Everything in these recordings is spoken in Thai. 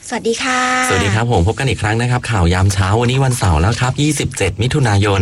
สวัสดีค่ะสวัสดีครับผมพบกันอีกครั้งนะครับข่าวยามเช้าวันนี้วันเสาร์แล้วครับ27มิถุนายน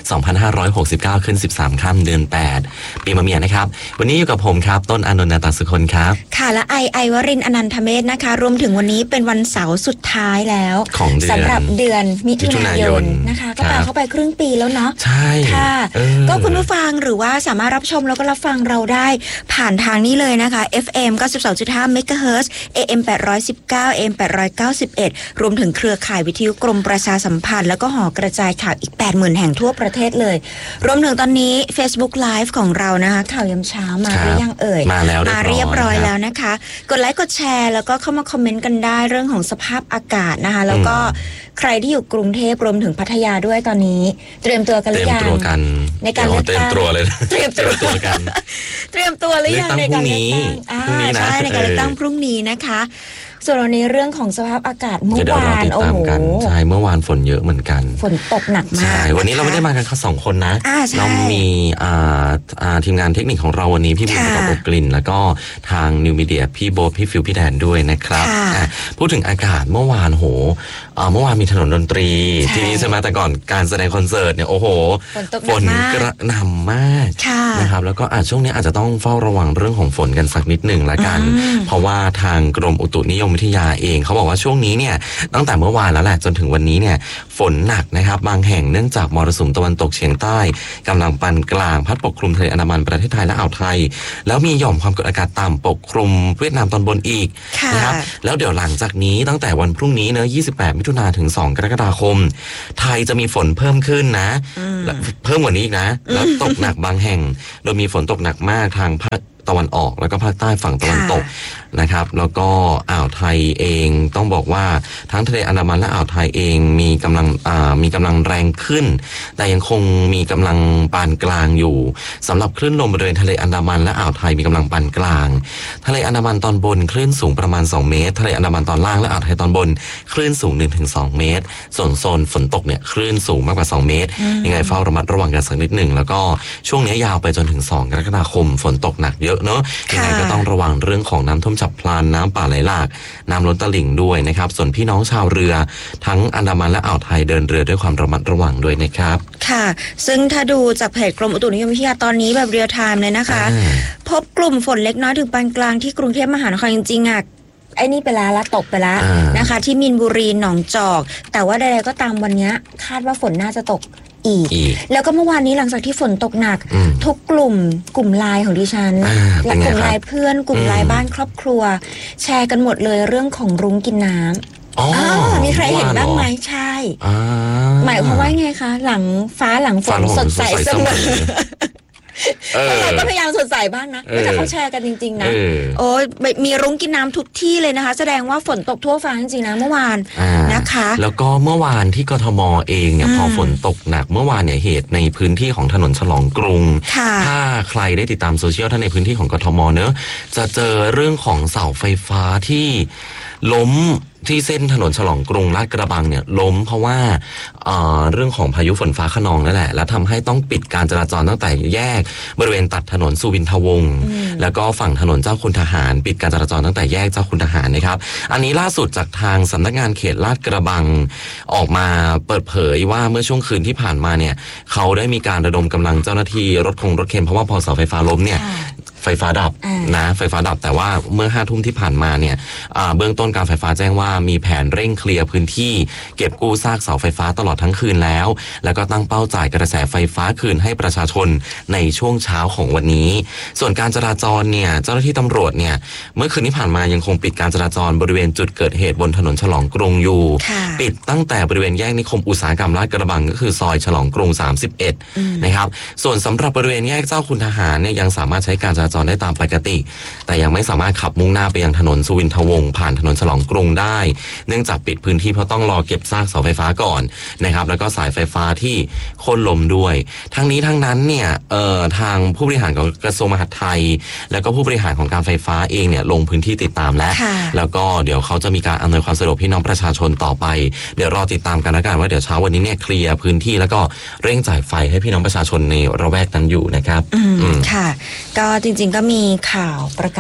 2569ขึ้น13ค่ำเดือน8ปีมะเมียนะครับวันนี้อยู่กับผมครับต้นอานนท์ นาตสุคนครับค่ะและไอวรินทร์อนันทเมธนะคะรวมถึงวันนี้เป็นวันเสาร์สุดท้ายแล้วของเดือนสำหรับเดือนมิถุนายนนะคะก็ผ่านเข้าไปครึ่งปีแล้วเนาะใช่ค่ะก็คุณผู้ฟังหรือว่าสามารถรับชมแล้วก็รับฟังเราได้ผ่านทางนี้เลยนะคะ FM 92.5 MHz AM 819 AM 891รวมถึงเครือข่ายวิทยุกรมประชาสัมพันธ์แล้วก็หอกระจายข่าวอีก 80,000 แห่งทั่วประเทศเลยรวมถึงตอนนี้ Facebook Live ของเรานะคะข่าวยามเช้ามาหรือยังเอ่ยมาแล้วเรียบร้อยแล้วนะคะกดไลค์กดแชร์แล้วก็เข้ามาคอมเมนต์กันได้เรื่องของสภาพอากาศนะคะแล้วก็ใครที่อยู่กรุงเทพรวมถึงพัทยาด้วยตอนนี้เตรียมตัวกันหรือยังในการเลือกตั้งเตรียมตัวเลยเตรียมตัวกันเตรียมตัวหรือยังในการเลือกตั้งพรุ่งนี้นะใช่ในการเลือกตั้งพรุ่งนี้นะคะส่วนวันนี้เรื่องของสภาพอากาศเมื่อวานโอ้โหใช่เมื่อวานฝนเยอะเหมือนกันฝนตกหนักมากใช่วันนี้เราไม่ได้มากันแค่2คนนะเรามีทีมงานเทคนิคของเราวันนี้พี่บุญประกอบกลิ่นแล้วก็ทางนิวมีเดียพี่โบ๊ทพี่ฟิวพี่แดนด้วยนะครับพูดถึงอากาศเมื่อวานเมื่อวานมีถนนดนตรีที่นี่ใช่ไหมแต่ก่อนการแสดงคอนเสิร์ตเนี่ยโอ้โหฝนกระหน่ำมากนะครับแล้วก็ช่วงนี้อาจจะต้องเฝ้าระวังเรื่องของฝนกันสักนิดหนึ่งละกันเพราะว่าทางกรมอุตุนิยมวิทยาเองเขาบอกว่าช่วงนี้เนี่ยตั้งแต่เมื่อวานแล้วแหละจนถึงวันนี้เนี่ยฝนหนักนะครับบางแห่งเนื่องจากมรสุมตะวันตกเฉียงใต้กำลังปานกลางพัดปกคลุมทะเลอันดามันประเทศไทยและอ่าวไทยแล้วมีหย่อมความกดอากาศต่ำปกคลุมเวียดนามตอนบนอีกนะครับแล้วเดี๋ยวหลังจากนี้ตั้งแต่วันพรุ่งนี้เนอะ28มิถุนายนถึง2กรกฎาคมไทยจะมีฝนเพิ่มขึ้นนะเพิ่มกว่านี้อีกนะแล้วตกหนักบางแห่งโดยมีฝนตกหนักมากทางภาคตะวันออกแล้วก็ภาคใต้ฝั่งตะวันตกนะครับแล้วก็อ่าวไทยเองต้องบอกว่าทั้งทะเลอันดามันและอ่าวไทยเองมีกำลังแรงขึ้นแต่ยังคงมีกำลังปานกลางอยู่สำหรับคลื่นลมบริเวณทะเลอันดามันและอ่าวไทยมีกำลังปานกลางทะเลอันดามันตอนบนคลื่นสูงประมาณ2เมตรทะเลอันดามันตอนล่างและอ่าวไทยตอนบนคลื่นสูง 1-2 เมตรส่วนโซนฝนตกเนี่ยคลื่นสูงมากกว่า2เมตรยังไงเฝ้าระมัดระวังกันสักนิดหนึ่งแล้วก็ช่วงนี้ยาวไปจนถึง2กรกฎาคมฝนตกหนักเยอะเนอะยังไงก็ต้องระวังเรื่องของน้ำท่วมฉับพลันน้ำป่าไหลหลากน้ำล้นตลิ่งด้วยนะครับส่วนพี่น้องชาวเรือทั้งอันดามันและอ่าวไทยเดินเรือด้วยความระมัดระวังด้วยนะครับค่ะซึ่งถ้าดูจากเพจกรมอุตุนิยมวิทยาตอนนี้แบบเรียลไทม์เลยนะคะพบกลุ่มฝนเล็กน้อยถึงปานกลางที่กรุงเทพมหานครจริงๆอ่ะไอ้นี่ไปแล้วละตกไปแล้วนะคะที่มีนบุรีหนองจอกแต่ว่าใดๆก็ตามวันนี้คาดว่าฝนน่าจะตกอีกแล้วก็เมื่อวานนี้หลังจากที่ฝนตกหนักทุกกลุ่มไลน์ของดิฉันและกลุ่มไลน์เพื่อนกลุ่มไลน์บ้านครอบครัวแชร์กันหมดเลยเรื่องของรุ้งกินน้ำมีใครเห็นบ้างไหมใช่หมายความว่าไงคะหลังฟ้าหลังฝนสดใสเสมอเราก็พยายามสดใสบ้างนะแต่เขาแชร์กันจริงๆนะโอ้มีรุ้งกินน้ำทุกที่เลยนะคะแสดงว่าฝนตกทั่วฟ้าจริงๆนะเมื่อวานนะคะแล้วก็เมื่อวานที่กทมเองเนี่ยพอฝนตกหนักเมื่อวานเนี่ยเหตุในพื้นที่ของถนนฉลองกรุงถ้าใครได้ติดตามโซเชียลท่านในพื้นที่ของกทมเนอะจะเจอเรื่องของเสาไฟฟ้าที่ล้มที่เส้นถนนฉลองกรุงลาดกระบังเนี่ยล้มเพราะว่าเรื่องของพายุฝนฟ้าคะนองนั่นแหละแล้วทำให้ต้องปิดการจราจรตั้งแต่แยกบริเวณตัดถนนสุวินทวงศ์แล้วก็ฝั่งถนนเจ้าคุณทหารปิดการจราจรตั้งแต่แยกเจ้าคุณทหารนะครับอันนี้ล่าสุดจากทางสำนักงานเขตลาดกระบังออกมาเปิดเผยว่าเมื่อช่วงคืนที่ผ่านมาเนี่ยเขาได้มีการระดมกำลังเจ้าหน้าที่รถเข็นเพราะว่าพอเสาไฟฟ้าล้มเนี่ยไฟฟ้าดับนะไฟฟ้าดับแต่ว่าเมื่อ5 ทุ่มที่ผ่านมาเนี่ยเบื้องต้นการไฟฟ้าแจ้งว่ามีแผนเร่งเคลียร์พื้นที่เก็บกู้ซากเสาไฟฟ้าตลอดทั้งคืนแล้วก็ตั้งเป้าจ่ายกระแสไฟฟ้าคืนให้ประชาชนในช่วงเช้าของวันนี้ส่วนการจราจรเนี่ยเจ้าหน้าที่ตำรวจเนี่ยเมื่อคืนที่ผ่านมายังคงปิดการจราจรบริเวณจุดเกิดเหตุบนถนนฉลองกรุงอยู่ปิดตั้งแต่บริเวณแยกนิคมอุตสาหกรรมลาดกระบังก็คือซอยฉลองกรุง31นะครับส่วนสำหรับบริเวณแยกเจ้าคุณทหารเนี่ยยังสามารถใช้การจราจรได้ตามปกติแต่ยังไม่สามารถขับมุ่งหน้าไปยังถนนสุวินทวงศ์ผ่านถนนฉลองกรุงได้เนื่องจากปิดพื้นที่เพราะต้องรอเก็บซากเสาไฟฟ้าก่อนนะครับแล้วก็สายไฟฟ้าที่โค่นล้มด้วยทั้งนี้ทั้งนั้นเนี่ยทางผู้บริหารของกระทรวงมหาดไทยแล้วก็ผู้บริหารของการไฟฟ้าเองเนี่ยลงพื้นที่ติดตามแล้วก็เดี๋ยวเขาจะมีการอำนวยความสะดวกพี่น้องประชาชนต่อไปเดี๋ยวรอติดตามกันแล้วกันว่าเดี๋ยวเช้าวันนี้เนี่ยเคลียร์พื้นที่แล้วก็เร่งจ่ายไฟให้พี่น้องประชาชนในระแวกนั้นอยู่นะครับค่ะก็จริงๆก็มีข่าวประกาศ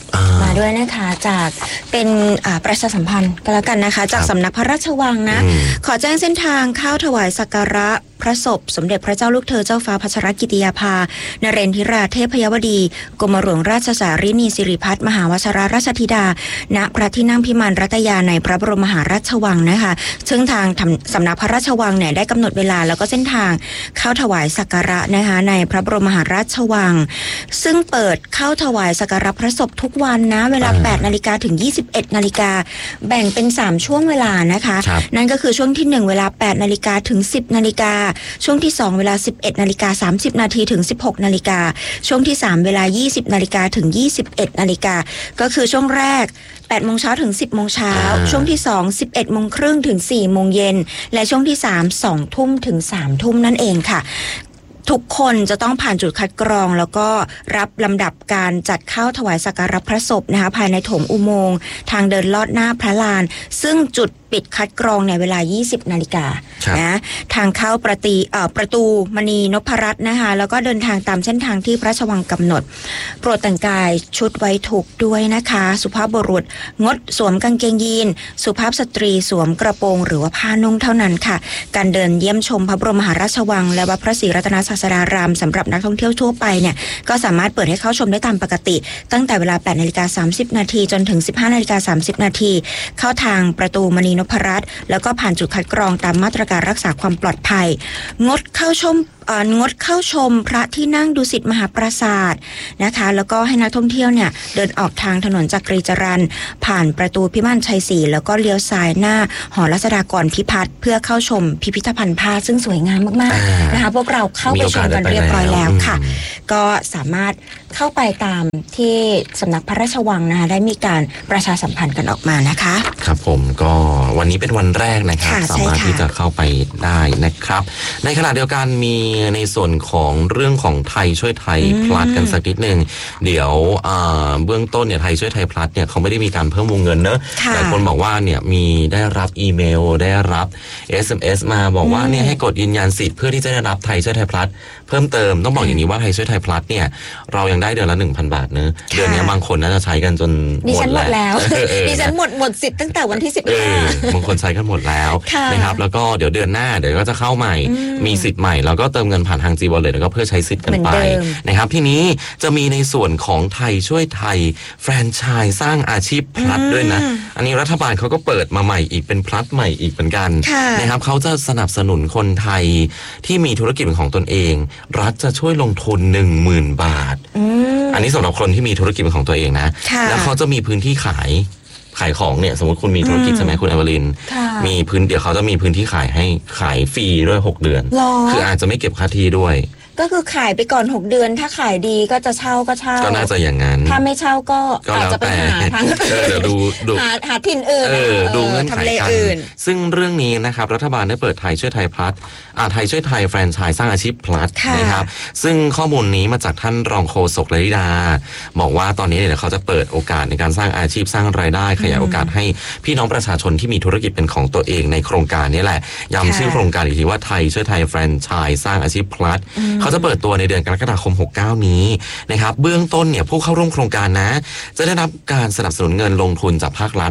มาด้วยนะคะจากเป็นประชาสัมพันธ์ก็แล้วกันนะคะจากสำนักพระราชวังนะขอแจ้งเส้นทางเข้าถวายสักการะพระศพสมเด็จพระเจ้าลูกเธอเจ้าฟ้าพัชรกิติยาภานเรนทิราเทพยวดีกรมหลวงราชสารินีสิริพัฒน์มหาวชิรราชธิดาณพระที่นั่งพิมานรัตยาในพระบรมมหาราชวังนะคะซึ่งทางสำนักพระราชวังเนี่ยได้กำหนดเวลาแล้วก็เส้นทางเข้าถวายสักการะนะคะในพระบรมมหาราชวังซึ่งเปิดเข้าถวายสักการะพระศพทุกวันนะเวลา 8 นาฬิกาถึง 21 นาฬิกาแบ่งเป็น3ช่วงเวลานะคะนั่นก็คือช่วงที่1เวลา 8 นาฬิกาถึง 10 นาฬิกาช่วงที่2เวลา 11 นาฬิกา30 นาทีถึง 16 นาฬิกาช่วงที่3เวลา 20 นาฬิกาถึง 21 นาฬิกาก็คือช่วงแรก8 โมงเช้าถึง 10 โมงเช้าช่วงที่2 11 โมงครึ่งถึง 4 โมงเย็นและช่วงที่3 2 ทุ่มถึง 3 ทุ่มนั่นเองค่ะทุกคนจะต้องผ่านจุดคัดกรองแล้วก็รับลำดับการจัดเข้าถวายสักการะพระศพนะคะภายในโถงอุโมงค์ทางเดินลอดหน้าพระลานซึ่งจุดปิดคัดกรองในเวลา 20 นาฬิกานะทางเข้าประตูมณีนพรัตน์นะคะแล้วก็เดินทางตามเส้นทางที่พระราชวังกำหนดโปรดแต่งกายชุดไว้ทุกข์ด้วยนะคะสุภาพบุรุษงดสวมกางเกงยีนสุภาพสตรีสวมกระโปรงหรือว่าผ้านุ่งเท่านั้นค่ะการเดินเยี่ยมชมพระบรมมหาราชวังและวัดพระศรีรัตนศาสดารามสำหรับนักท่องเที่ยวทั่วไปเนี่ยก็สามารถเปิดให้เข้าชมได้ตามปกติตั้งแต่เวลา 8 นาฬิกา 30 นาทีจนถึง 15 นาฬิกา 30 นาทีเข้าทางประตูมณีนพรัตน์แล้วก็ผ่านจุดคัดกรองตามมาตรการรักษาความปลอดภัยงดเข้าชมพระที่นั่งดุสิตมหาปราสาทนะคะแล้วก็ให้นักท่องเที่ยวเนี่ยเดินออกทางถนนจักรีจรัญผ่านประตูพิมานชัยศรีแล้วก็เลี้ยวซ้ายหน้าหอรัศดากรพิพัฒน์เพื่อเข้าชมพิพิธภัณฑ์ผ้าซึ่งสวยงามมากๆนะคะพวกเราเข้าไปชมกันเรียบร้อยแล้วค่ะก็สามารถเข้าไปตามที่สำนักพระราชวังนะคะได้มีการประชาสัมพันธ์กันออกมานะคะครับผมก็วันนี้เป็นวันแรกนะครับสามารถที่จะเข้าไปได้นะครับในขณะเดียวกันมีในส่วนของเรื่องของไทยช่วยไทยพลัดกันสักนิดนึงเดี๋ยวเบื้องต้นเนี่ยไทยช่วยไทยพลัดเนี่ยเขาไม่ได้มีการเพิ่มวงเงินเนอะแต่คนบอกว่าเนี่ยมีได้รับอีเมลได้รับ SMS มาบอกว่าเนี่ยให้กดยืนยันสิทธิ์เพื่อที่จะได้รับไทยช่วยไทยพลัดเพิ่มเติมต้องบอกอย่างนี้ว่าไทยช่วยไทยพลัดเนี่ยเรายังได้เดือนละ 1,000 บาทเนอะเดือนนี้บางคนน่าจะใช้กันจนหมดแล้วดิฉันหมดสิทธิ์ตั้งแต่วันที่15 บางคนใช้กันหมดแล้วนะครับแล้วก็เดี๋ยวเดือนหน้าเดี๋ยวก็จะเข้าใหม่มีสิทธิ์ใหม่แล้วก็เติมเงินผ่านทาง G-Wallet แล้วก็เพื่อใช้สิทธิ์กันไปนะครับทีนี้จะมีในส่วนของไทยช่วยไทยแฟรนไชส์สร้างอาชีพพลัดด้วยนะอันนี้รัฐบาลเขาก็เปิดมาใหม่อีกเป็นพลัดใหม่อีกเหมือนกันนะครับเขาจะสนับสนุนคนไทยที่มีธุรกิจเป็นของตนเองรัฐจะช่วยลงทุน 10,000 บาทอันนี้สำหรับคนที่มีธุรกิจเป็นของตัวเองนะแล้วเขาจะมีพื้นที่ขายของเนี่ยสมมติคุณมีธุรกิจใช่ไหมคุณอวรินมีเดี๋ยวเขาจะมีพื้นที่ขายฟรีด้วย6 เดือนคืออาจจะไม่เก็บค่าที่ด้วยก็คือขายไปก่อน6 เดือนถ้าขายดีก็จะเช่าก็น่าจะอย่างนั้นถ้าไม่เช่าก็อาจจะไปหาทางเดี๋ยวดูหาถิ่นอื่นดูเงื่อนไขกันซึ่งเรื่องนี้นะครับรัฐบาลได้เปิดไทยช่วยไทยพลัดไทยช่วยไทยแฟรนไชส์สร้างอาชีพพลัดนะครับซึ่งข้อมูลนี้มาจากท่านรองโฆษกลลิดาบอกว่าตอนนี้เนี่ยเขาจะเปิดโอกาสในการสร้างอาชีพสร้างรายได้ขยายโอกาสให้พี่น้องประชาชนที่มีธุรกิจเป็นของตัวเองในโครงการนี้แหละย้ำชื่อโครงการอีกทีว่าไทยช่วยไทยแฟรนไชส์สร้างอาชีพพลัดเขาจะเปิดตัวในเดือนกรกฎาคม69นี้นะครับเบื้องต้นเนี่ยผู้เข้าร่วมโครงการนะจะได้รับการสนับสนุนเงินลงทุนจากภาครัฐ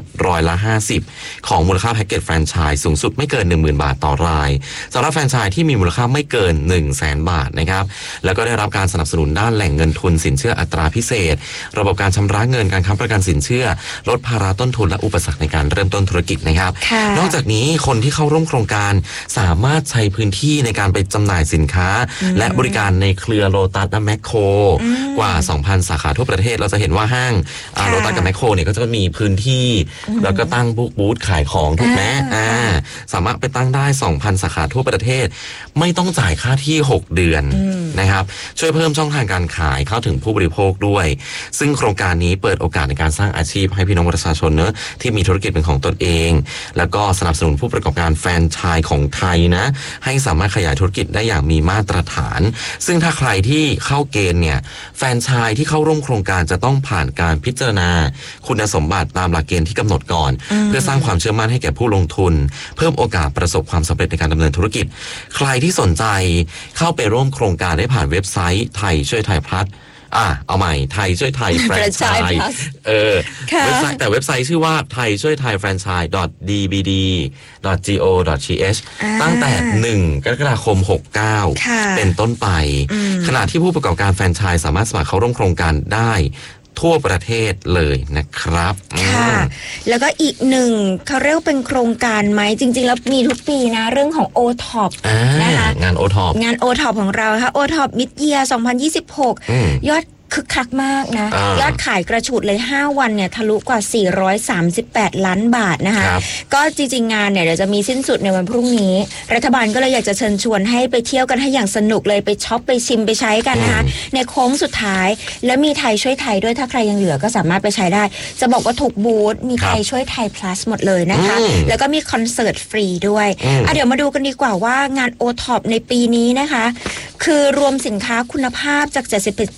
50%ของมูลค่าแพ็กเกจแฟรนไชส์สูงสุดไม่เกิน 10,000 บาทต่อรายสำหรับแฟรนไชส์ที่มีมูลค่าไม่เกิน 100,000 บาทนะครับแล้วก็ได้รับการสนับสนุนด้านแหล่งเงินทุนสินเชื่ออัตราพิเศษระบบการชำระเงินการค้ำประกันสินเชื่อลดภาระต้นทุนและอุปสรรคในการเริ่มต้นธุรกิจนะครับนอกจากนี้คนที่เข้าร่วมโครงการสามารถใช้พื้นที่ในการไปจำหน่ายสินค้าและบริการในเครือโลตัสและแมคโครกว่า 2,000 สาขาทั่วประเทศเราจะเห็นว่าห้างโลตัสกับแมคโครเนี่ยก็จะมีพื้นที่แล้วก็ตั้งบูธขายของถูกไหมสามารถไปตั้งได้ 2,000 สาขาทั่วประเทศไม่ต้องจ่ายค่าที่6 เดือนนะครับช่วยเพิ่มช่องทางการขายเข้าถึงผู้บริโภคด้วยซึ่งโครงการนี้เปิดโอกาสในการสร้างอาชีพให้พี่น้องประชาชนเนอะที่มีธุรกิจเป็นของตนเองแล้วก็สนับสนุนผู้ประกอบการแฟรนไชส์ของไทยนะให้สามารถขยายธุรกิจได้อย่างมีมาตรฐานซึ่งถ้าใครที่เข้าเกณฑ์เนี่ยแฟรนไชส์ที่เข้าร่วมโครงการจะต้องผ่านการพิจารณาคุณสมบัติตามหลักเกณฑ์ที่กำหนดก่อนเพื่อสร้างความเชื่อมั่นให้แก่ผู้ลงทุนเพิ่มโอกาสประสบความสำเร็จในการดำเนินธุรกิจใครที่สนใจเข้าไปร่วมโครงการได้ผ่านเว็บไซต์ไทยช่วยไทยพลัดเอาใหม่ไทยช่วยไทยแฟรนไชส์เว็บไซต์แต่เว็บไซต์ชื่อว่าไทยช่วยไทยแฟรนไชส์ .dbd.go.th ตั้งแต่1 กรกฎาคม 69เป็นต้นไปขณะที่ผู้ประกอบการแฟรนไชส์สามารถสมัครเข้าร่วมโครงการได้ทั่วประเทศเลยนะครับค่ะแล้วก็อีกหนึ่งเขาเรียกเป็นโครงการไหมจริงๆแล้วมีทุกปีนะเรื่องของ OTOP นะคะงาน OTOP ของเราค่ะ OTOP Mid Year 2026 ยอดคึกคักมากนะยอดขายกระฉูดเลย5วันเนี่ยทะลุกว่า438ล้านบาทนะคะก็จริงๆงานเนี่ยเดี๋ยวจะมีสิ้นสุดในวันพรุ่งนี้รัฐบาลก็เลยอยากจะเชิญชวนให้ไปเที่ยวกันให้อย่างสนุกเลยไปช็อปไปชิมไปใช้กันนะคะในโค้งสุดท้ายแล้วมีไทยช่วยไทยด้วยถ้าใครยังเหลือก็สามารถไปใช้ได้จะบอกว่าถูกบูธมีไทยช่วยไทย plus หมดเลยนะคะแล้วก็มีคอนเสิร์ตฟรีด้วยเดี๋ยวมาดูกันดีกว่าว่างาน OTOP ในปีนี้นะคะคือรวมสินค้าคุณภาพจาก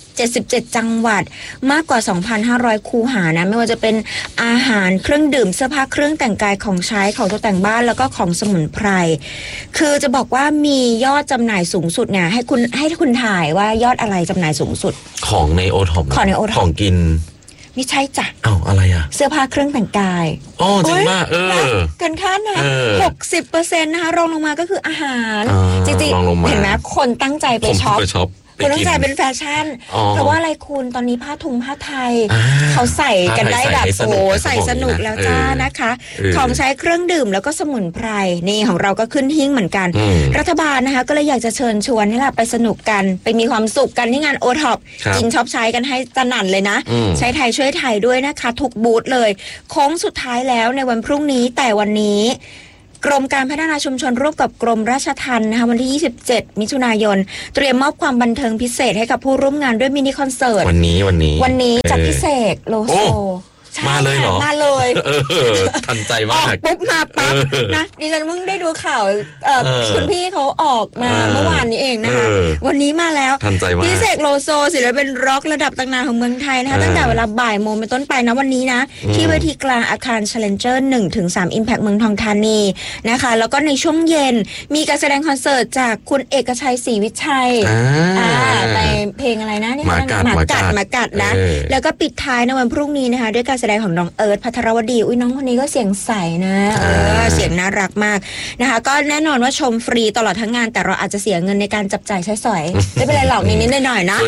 77จังหวัดมากกว่า 2,500 คูหานะไม่ว่าจะเป็นอาหารเครื่องดื่มเสื้อผ้าเครื่องแต่งกายของใช้ของตกแต่งบ้านแล้วก็ของสมุนไพรคือจะบอกว่ามียอดจำหน่ายสูงสุดเนี่ยให้คุณถ่ายว่ายอดอะไรจำหน่ายสูงสุดของใน OTOP ของกินไม่ใช่จ้ะอะไรเสื้อผ้าเครื่องแต่งกายจริงมากเกินคาดนะ 60% นะคะรองลงมาก็คืออาหารจริงๆเห็นไหมคนตั้งใจไปช็อปคนต้องใส่เป็นแฟชั่นเพราะว่าอะไรคุณตอนนี้ผ้าทุงผ้าไทยเขาใส่กันได้แบบใส่สนุกแล้วจ้านะคะของใช้เครื่องดื่มแล้วก็สมุนไพรนี่ของเราก็ขึ้นหิ้งเหมือนกันรัฐบาลนะคะก็เลยอยากจะเชิญชวนให้เราไปสนุกกันไปมีความสุขกันที่งาน OTOP กินช็อปใช้กันให้สนั่นเลยนะใช้ไทยช่วยไทยด้วยนะคะทุกบูธเลยโค้งสุดท้ายแล้วในวันพรุ่งนี้แต่วันนี้กรมการพัฒนาชุมชนร่วมกับกรมราชทัณฑ์นะคะวันที่27มิถุนายนเตรียมมอบความบันเทิงพิเศษให้กับผู้ร่วมงานด้วยมินิคอนเสิร์ตวันนี้จัดพิเศษโลโซมาเลยเหรอมาเลยทันใจมากปุ๊บมาปั๊บนะดิฉันเพิ่งได้ดูข่าวคุณพี่เขาออกมาเมื่อวานนี้เองนะคะวันนี้มาแล้วทันใจมากพี่เสกโลโซศิลปินร็อกระดับตำนานของเมืองไทยนะคะตั้งแต่เวลาบ่ายโมงเป็นต้นไปนะวันนี้นะที่เวทีกลางอาคาร Challenger 1-3 Impact เมืองทองธานีนะคะแล้วก็ในช่วงเย็นมีการแสดงคอนเสิร์ตจากคุณเอกชัยศรีวิชัยในเพลงอะไรนะหมากัดนะแล้วก็ปิดท้ายในวันพรุ่งนี้นะคะด้วยการแสดงของน้องเอิร์ธภัทรวดีน้องคนนี้ก็เสียงใสนะเสียงน่ารักมากนะคะก็แน่นอนว่าชมฟรีตลอดทั้งงานแต่เราอาจจะเสียเงินในการจับจ่ายใช้สอยไม่เป็นไรหรอกนิดๆหน่อยๆนะ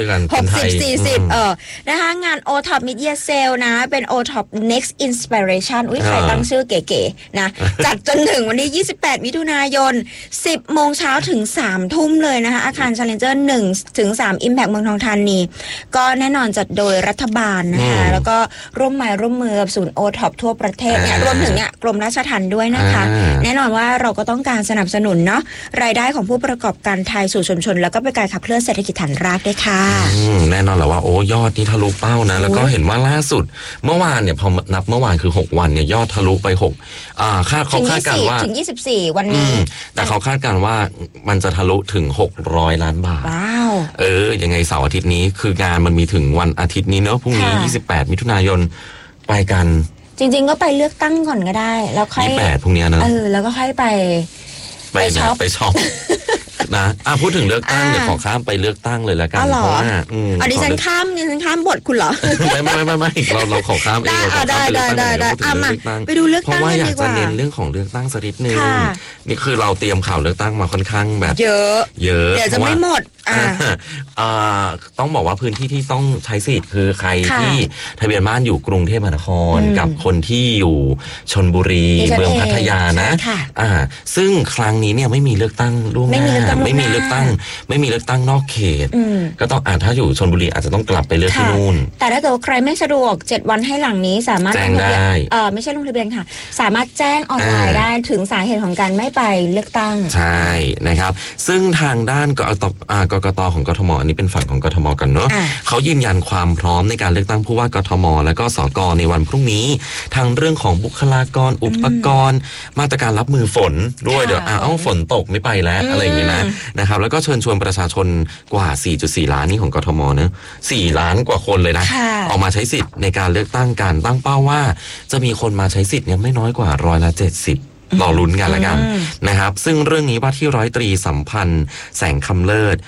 60-40นะคะงาน OTOP Mid Year Sale นะเป็น OTOP Next Inspiration ใครตั้งชื่อเก๋ๆนะจัดจนถึงวันที่28มิถุนายน 10 โมงเช้าถึง 3 ทุ่มเลยนะคะอาคาร Challenger 1-3 Impact เมืองทองธานีก็แน่นอนจัดโดยรัฐบาลนะคะแล้วก็ร่วมมือกับศูนย์ OTOP ทั่วประเทศเนี่ยรวมถึงเนี่ยกรมราชทัณฑ์ด้วยนะคะแน่นอนว่าเราก็ต้องการสนับสนุนเนาะรายได้ของผู้ประกอบการไทยสู่ชุมชนแล้วก็เป็นการขับเคลื่อนเศรษฐกิจฐานรากด้วยค่ะแน่นอนแหละว่ายอดนี่ทะลุเป้านะแล้วก็เห็นว่าล่าสุดเมื่อวานเนี่ยพอนับเมื่อวานคือ6วันเนี่ยยอดทะลุไปเขาคาดการณ์ว่าถึง24วันนี้แต่เขาคาดการณ์ว่ามันจะทะลุถึง600ล้านบาทว้าวยังไงเสาร์อาทิตย์นี้คืองานมันมีถึงวันอาทิตย์นี้เนอะพรุ่งนี้28มิถุนายนไปกันจริงๆก็ไปเลือกตั้งก่อนก็ได้แล้วค่อย 28พรุ่งนี้นะแล้วก็ค่อยไปช็อปนะพูดถึงเลือกตั้งเดี๋ยวขอข้ามไปเลือกตั้งเลยละกันเพราะว่าดิฉันข้ามบทคุณเหรอไม่เราขอข้ามเองได้มาไปดูเลือกตั้งเพราะว่าอยากจะเน้นเรื่องของเลือกตั้งสักนิดนึงนี่คือเราเตรียมข่าวเลือกตั้งมาค่อนข้างแบบเยอะเดี๋ยวจะไม่หมดต้องบอกว่าพื้นที่ที่ต้องใช้สิทธิ์คือใครที่ทะเบียนบ้านอยู่กรุงเทพมหานครกับคนที่อยู่ชลบุรีเมืองพัทยานะซึ่งครั้งนี้เนี่ยไม่มีเลือกตั้งล่วงหน้าไม่มีเลือกตั้งนอกเขตก็ต้องถ้าอยู่ชลบุรีอาจจะต้องกลับไปเลือกที่นู่นแต่ถ้าเกิดใครไม่สะดวก7วันให้หลังนี้สามารถแจ้งได้ไม่ใช่ลงทะเบียนค่ะสามารถแจ้งออนไลน์ได้ถึงสาเหตุของการไม่ไปเลือกตั้งใช่นะครับซึ่งทางด้านกกตของกทมอันนี้เป็นฝั่งของกทมกันเนาะเขายืนยันความพร้อมในการเลือกตั้งผู้ว่ากทมและก็สกในวันพรุ่งนี้ทั้งเรื่องของบุคลากรอุปกรณ์มาตรการรับมือฝนด้วยเดี๋ยวฝนตกไม่ไปแล้วอะไรอย่างเงี้ยนะครับแล้วก็เชิญชวนประชาชนกว่า 4.4 ล้านนี่ของกทมเนอะ4ล้านกว่าคนเลยนะออกมาใช้สิทธิ์ในการเลือกตั้งกันตั้งเป้าว่าจะมีคนมาใช้สิทธิ์เนี่ยไม่น้อยกว่า70%รอลุ้นกันละกันนะครับซึ่งเรื่องนี้ว่าที่ร้อยตรีสัมพันธ์แสงคำเลิศ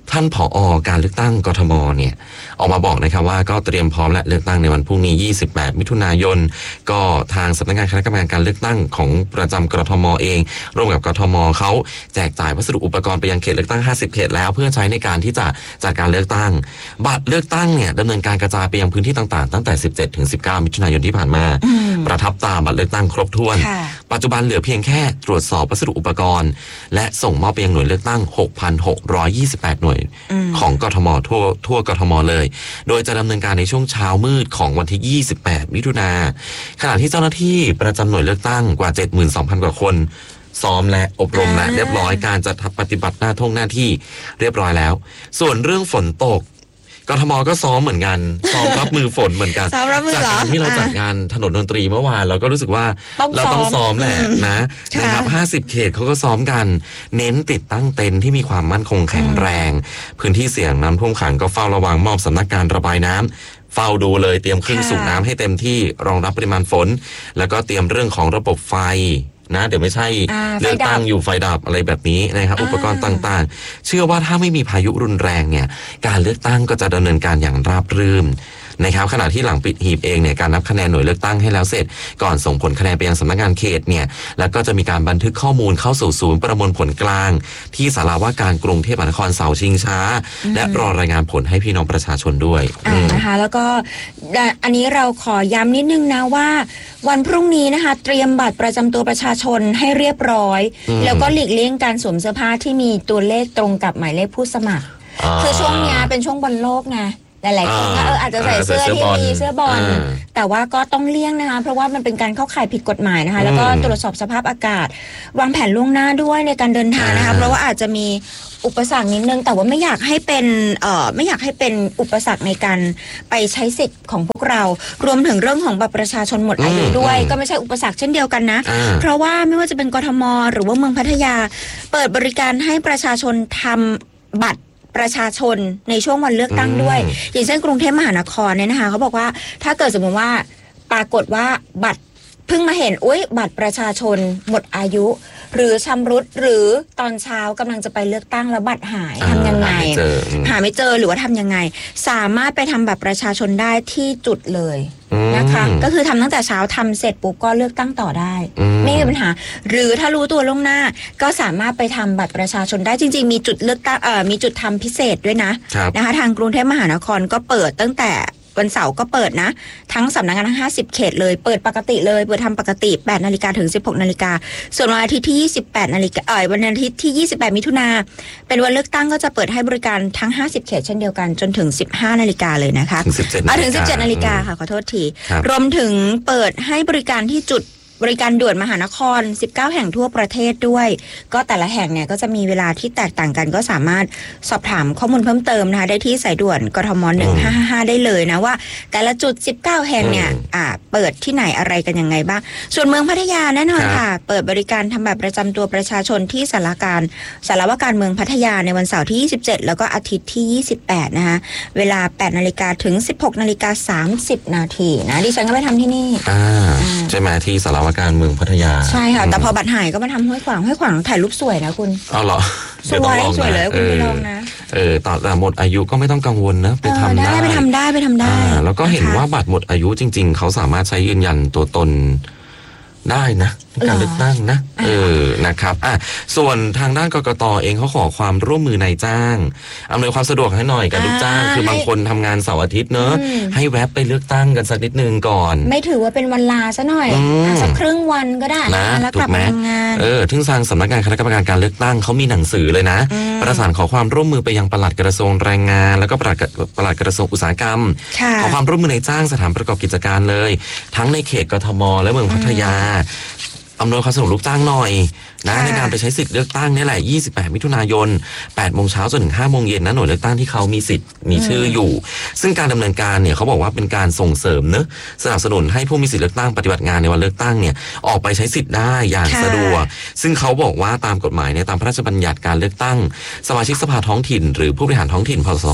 ท่านผอ.การเลือกตั้งกทมเนี่ยออกมาบอกนะครับว่าก็เตรียมพร้อมและเลือกตั้งในวันพรุ่งนี้28มิถุนายนก็ทางสำนักงานคณะกรรมการการเลือกตั้งของประจำกทมเองร่วมกับกทมเขาแจกจ่ายวัสดุอุปกรณ์ไปยังเขตเลือกตั้ง50เขตแล้วเพื่อใช้ในการที่จะจัดการเลือกตั้งบัตรเลือกตั้งเนี่ยดำเนินการกระจายไปยังพื้นที่ต่างๆตั้งแต่17ถึง19มิถุนายนที่ผ่านมาประทับตาบัตรเลือกตั้งครบถ้วนปัจจุบันเหลือเพียงแค่ตรวจสอบวัสดุอุปกรณ์และส่งมอบไปยังหน่วยเลือกตั้ง 6,628 หน่วยของกทมทั่วกทมเลยโดยจะดำเนินการในช่วงเช้ามืดของวันที่28มิถุนายนขณะที่เจ้าหน้าที่ประจำหน่วยเลือกตั้งกว่า 72,000 กว่าคนซ้อมและอบรมและเรียบร้อยการจะปฏิบัติหน้าที่เรียบร้อยแล้วส่วนเรื่องฝนตกกทมก็ซ้อมเหมือนกันซ้อมรับมือฝนเหมือนกันจากการที่เราจัดงานถนนดนตรีเมื่อวานเราก็รู้สึกว่าเราต้องซ้อมแหละนะครับ50เขตเขาก็ซ้อมกันเน้นติดตั้งเต็นท์ที่มีความมั่นคงแข็งแรงพื้นที่เสี่ยงน้ำท่วมขังก็เฝ้าระวังมอบสำนักการระบายน้ำเฝ้าดูเลยเตรียมเครื่องสูบน้ำให้เต็มที่รองรับปริมาณฝนแล้วก็เตรียมเรื่องของระบบไฟนะเดี๋ยวไม่ใช่เลือกตั้งอยู่ไฟดับอะไรแบบนี้นะครับอุปกรณ์ต่างๆเชื่อว่าถ้าไม่มีพายุรุนแรงเนี่ยการเลือกตั้งก็จะดำเนินการอย่างราบรื่นนะครับขณะที่หลังปิดหีบเองเนี่ยการนับคะแนนหน่วยเลือกตั้งให้แล้วเสร็จก่อนส่งผลคะแนนไปยังสำนักงานเขตเนี่ยแล้วก็จะมีการบันทึกข้อมูลเข้าสู่ศูนย์ประมวลผลกลางที่ศาลาว่าการกรุงเทพมหานครเสาชิงช้าและรอรายงานผลให้พี่น้องประชาชนด้วยนะคะแล้วก็อันนี้เราขอย้ำนิดนึงนะว่าวันพรุ่งนี้นะคะเตรียมบัตรประจำตัวประชาชนให้เรียบร้อยแล้วก็หลีกเลี่ยงการสวมเสื้อผ้าที่มีตัวเลขตรงกับหมายเลขผู้สมัครคือช่วงนี้เป็นช่วงบอลโลกไงหลายๆคนก็อาจจะใส่เสื้อที่มีเสื้อบอลแต่ว่าก็ต้องเลี่ยงนะคะเพราะว่ามันเป็นการเข้าข่ายผิดกฎหมายนะคะแล้วก็ตรวจสอบสภาพอากาศวางแผนล่วงหน้าด้วยในการเดินทางนะคะเพราะว่าอาจจะมีอุปสรรคนิดนึงแต่ว่าไม่อยากให้เป็นอุปสรรคในการไปใช้สิทธิ์ของพวกเรารวมถึงเรื่องของบัตรประชาชนหมดอายุด้วยก็ไม่ใช่อุปสรรคเช่นเดียวกันนะเพราะว่าไม่ว่าจะเป็นกทมหรือว่าเมืองพัทยาเปิดบริการให้ประชาชนทำบัตรประชาชนในช่วงวันเลือกตั้งด้วยอย่างเช่นกรุงเทพมหานครเนี่ยนะคะเขาบอกว่าถ้าเกิดสมมติว่าปรากฏว่าบัตรเพิ่งมาเห็นบัตรประชาชนหมดอายุหรือชำรุดหรือตอนเช้ากำลังจะไปเลือกตั้งแล้วบัตรหายทำยังไงหาไม่เจอหรือว่าทำยังไงสามารถไปทำบัตรประชาชนได้ที่จุดเลยนะคะก็คือทำตั้งแต่เช้าทำเสร็จปุ๊บก็เลือกตั้งต่อได้ไม่มีปัญหาหรือถ้ารู้ตัวล่วงหน้าก็สามารถไปทำบัตรประชาชนได้จริงๆมีจุดเลือกตั้งมีจุดทำพิเศษด้วยนะคะทางกรุงเทพมหานครก็เปิดตั้งแต่วันเสาร์ก็เปิดนะทั้งสำนักงานทั้ง50เขตเลยเปิดปกติเลยเปิดทำปกติ8 นาฬิกาถึง 16 นาฬิกาส่วนวันอาทิตย์ที่28 นาฬิกาวันอาทิตย์ที่28มิถุนาเป็นวันเลือกตั้งก็จะเปิดให้บริการทั้ง50เขตเช่นเดียวกันจนถึง15 นาฬิกาเลยนะคะถึง17 นาฬิกาค่ะขอโทษทีรวมถึงเปิดให้บริการที่จุดบริการด่วนมหานคร19แห่งทั่วประเทศด้วยก็แต่ละแห่งเนี่ยก็จะมีเวลาที่แตกต่างกันก็สามารถสอบถามข้อมูลเพิ่มเติมนะคะได้ที่สายด่วนกทม1555ได้เลยนะว่าแต่ละจุด19แห่งเนี่ยเปิดที่ไหนอะไรกันยังไงบ้างส่วนเมืองพัทยาแน่นอนค่ะเปิดบริการทำบัตรประจำตัวประชาชนที่ศาลาว่าการเมืองพัทยาในวันเสาร์ที่27แล้วก็อาทิตย์ที่28นะคะเวลา8 นาฬิกาถึง 16 นาฬิกา 30 นาทีนะดิฉันก็ไปทำที่นี่ใช่ไหมที่ศาลาว่าการเมืองพัทยาใช่ค่ะแต่พอบัตรหายก็มาทำห้วยขวางถ่ายรูปสวยนะคุณเอาเหรอสวยเลยคุณไปลองนะแต่หมดอายุก็ไม่ต้องกังวลนะไปทำได้ไปทำได้แล้วก็เห็นว่าบัตรหมดอายุจริงๆเขาสามารถใช้ยืนยันตัวตนได้นะการเลือกตั้งนะนะครับส่วนทางด้านกกต.เองเขาขอความร่วมมือนายจ้างอำนวยความสะดวกให้หน่อยกับลูกจ้างคือบางคนทำงานเสาร์อาทิตย์เนอะให้แวะไปเลือกตั้งกันสักนิดนึงก่อนไม่ถือว่าเป็นวันลาซะหน่อยสักครึ่งวันก็ได้นะแล้วกลับมาทำงานทึ่งทางสำนักงานคณะกรรมการการเลือกตั้งเขามีหนังสือเลยนะประสานขอความร่วมมือไปยังปลัดกระทรวงแรงงานแล้วก็ปลัดกระทรวงอุตสาหกรรมขอความร่วมมือนายจ้างสถานประกอบกิจการเลยทั้งในเขตกทมและเมืองพัทยาอำนวยความสะดวกลูกจ้างหน่อยนะในการไปใช้สิทธิ์เลือกตั้งนี่แหละ28มิถุนายน8 โมงเช้าจนถึง5 โมงเย็นนะหน่วยเลือกตั้งที่เขามีสิทธิ์มีชื่ออยู่ซึ่งการดำเนินการเนี่ยเขาบอกว่าเป็นการส่งเสริมเนอะสนับสนุนให้ผู้มีสิทธิ์เลือกตั้งปฏิบัติงานในวันเลือกตั้งเนี่ยออกไปใช้สิทธิ์ได้อย่างสะดวกซึ่งเขาบอกว่าตามกฎหมายเนี่ยตามพระราชบัญญัติการเลือกตั้งสมาชิกสภาท้องถิ่นหรือผู้บริหารท้องถิ่นพ.ศ.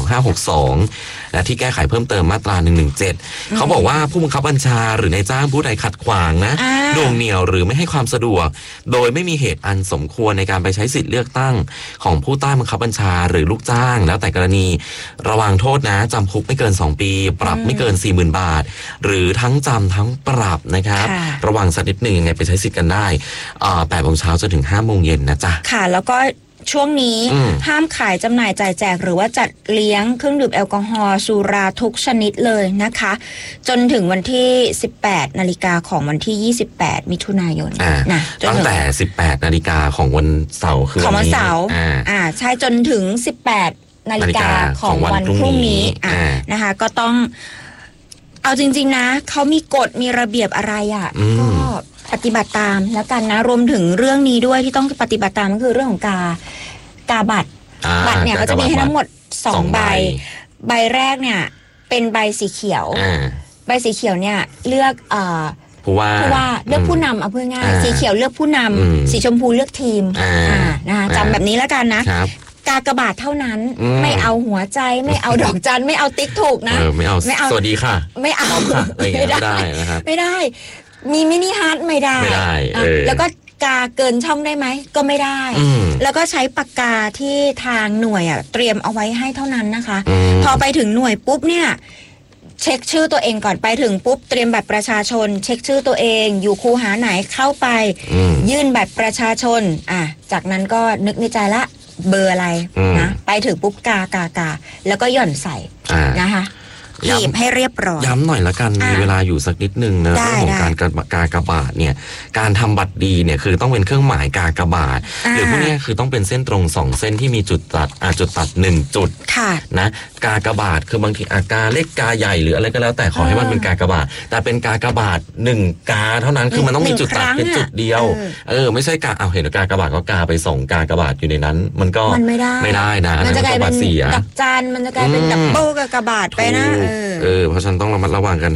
2562และที่แก้ไขเพิ่มเติมมาตรา117เขาบอกว่าผู้บังคับบัญชาหรือนายจ้างผู้ใดขัดขวางนะโดงเหนี่ยวหรือไม่ให้ความสะดวกโดยไม่มีเหตุอันสมควรในการไปใช้สิทธิ์เลือกตั้งของผู้ใต้บังคับบัญชาหรือลูกจ้างแล้วแต่กรณีระวังโทษนะจำคุกไม่เกิน2 ปีปรับไม่เกิน 40,000 บาทหรือทั้งจำทั้งปรับนะครับระวังสักนิดหนึ่งยังไงไปใช้สิทธิ์กันได้8 โมงเช้าจนถึง5 โมงเย็นนะจ๊ะค่ะแล้วก็ช่วงนี้ห้ามขายจำหน่ายจ่ายแจกหรือว่าจัดเลี้ยงเครื่องดื่มแอลกอฮอล์สุราทุกชนิดเลยนะคะจนถึงวันที่ 18 นาฬิกาของวันที่ 28 มิถุนายนนะตั้งแต่ 18 นาฬิกาของวันเสาร์คือวันเสาร์ใช่จนถึง 18 นาฬิกาของวันพรุ่งนี้นะคะก็ต้องเอาจริงๆนะเขามีกฎมีระเบียบอะไรก็ปฏิบัติตามแล้วกันนะรวมถึงเรื่องนี้ด้วยที่ต้องปฏิบัติตามก็คือเรื่องของกาบัตรเนี่ยก็จะมีให้ทั้งหมด2 ใบใบแรกเนี่ยเป็นใบสีเขียวใบสีเขียวเนี่ยเลือกผู้ว่าเลือกผู้นำเอาเพื่อง่ายสีเขียวเลือกผู้นำสีชมพูเลือกทีมนะคะจำแบบนี้แล้วกันนะกากบาทเท่านั้นไม่เอาหัวใจไม่เอาดอกจันไม่เอาติ๊กถูกนะไม่เอาสวัสดีค่ะไม่เอาไม่ได้นะครับไม่ได้มีมินิฮาร์ทไม่ได้แล้วก็กาเกินช่องได้ไหมก็ไม่ได้แล้วก็ใช้ปากกาที่ทางหน่วยเตรียมเอาไว้ให้เท่านั้นนะคะพอไปถึงหน่วยปุ๊บเนี่ยเช็คชื่อตัวเองก่อนไปถึงปุ๊บเตรียมบัตรประชาชนเช็คชื่อตัวเองอยู่คูหาไหนเข้าไปยื่นบัตรประชาชนจากนั้นก็นึกในใจละเบอร์อะไรนะไปถึงปุ๊บกาแล้วก็หย่อนใส่นะคะหยิบให้เรียบร้อยย้ำหน่อยละกันมีเวลาอยู่สักนิดนึงนะเรื่องของการกากบาทเนี่ยการทำบัตรดีเนี่ยคือต้องเป็นเครื่องหมายกากบาทหรือพวกนี้คือต้องเป็นเส้นตรง2 เส้นที่มีจุดตัด1 จุดนะกากบาทคือบางทีกาเล็กกาใหญ่หรืออะไรก็แล้วแต่ขอให้มันเป็นกากบาทแต่เป็นกากบาท1 กาเท่านั้นคือมันต้องมีจุดตัดเป็นจุดเดียวไม่ใช่เห็นกากบาทก็กาไป2 กากบาทอยู่ในนั้นมันก็ไม่ได้นะมันจะกลายเป็นดับจันมันจะกลายเป็นดับเบิลกากบาทไปนะเพราะฉะนั้นต้องระมัดระวังกัน